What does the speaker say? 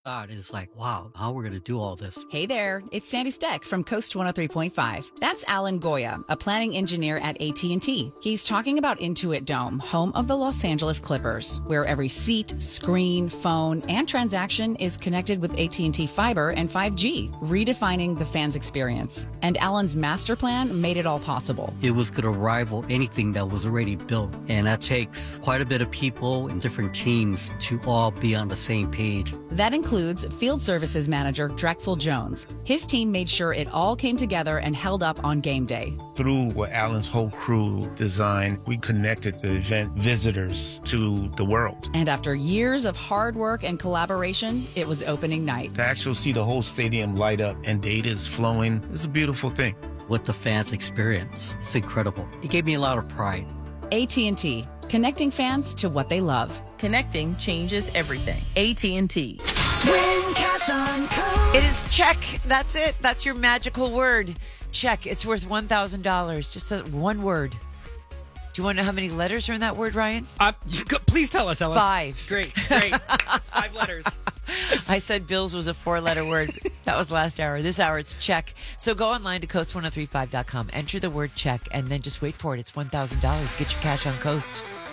thought is like, wow, how we're going to do all this. Hey there, it's Sandy Steck from Coast 103.5. That's Alan Goya, a planning engineer at AT&T. He's talking about Intuit Dome, home of the Los Angeles Clippers, where every seat, screen, phone, and transaction is connected with AT&T Fiber and 5G, redefining the fan's experience. And Alan's master plan made it all possible. It was going to rival anything that was already built. And that takes quite a bit of people and different teams to all be on the same page. That includes Field Services Manager Drexel Jones. His team made sure it all came together and held up on game day. Through what Alan's whole crew designed, we connected the event visitors to the world. And after years of hard work and collaboration, it was opening night. To actually see the whole stadium light up and data is flowing is a beautiful thing. What the fans experience, it's incredible. It gave me a lot of pride. AT&T, connecting fans to what they love. Connecting changes everything. AT&T. Win cash on Coast. It is check. That's it. That's your magical word. Check. It's worth $1,000. Just one word. Do you want to know how many letters are in that word, Ryan? Please tell us, Ellen. 5. Great. It's 5 letters. I said bills was a 4-letter word. That was last hour. This hour, it's check. So go online to coast1035.com. Enter the word check, and then just wait for it. It's $1,000. Get your cash on Coast.